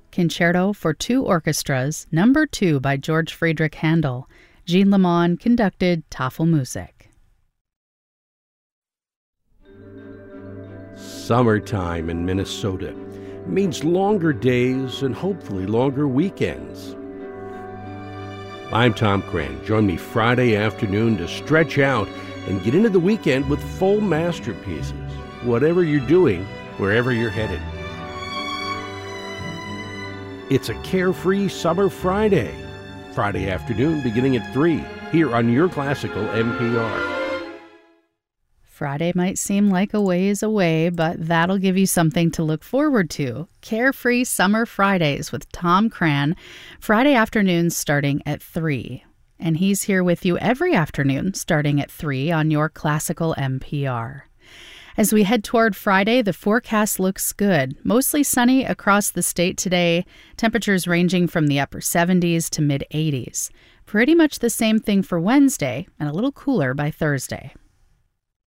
Concerto for Two Orchestras, Number 2 by George Friedrich Handel. Jean Lemon conducted Tafelmusik. Summertime in Minnesota means longer days and hopefully longer weekends. I'm Tom Cran. Join me Friday afternoon to stretch out and get into the weekend with full masterpieces, whatever you're doing, wherever you're headed. It's a carefree summer Friday. Friday afternoon beginning at 3 here on your classical NPR. Friday might seem like a ways away, but that'll give you something to look forward to. Carefree Summer Fridays with Tom Cran, Friday afternoons starting at 3. And he's here with you every afternoon starting at 3 on your classical NPR. As we head toward Friday, the forecast looks good. Mostly sunny across the state today, temperatures ranging from the upper 70s to mid-80s. Pretty much the same thing for Wednesday, and a little cooler by Thursday.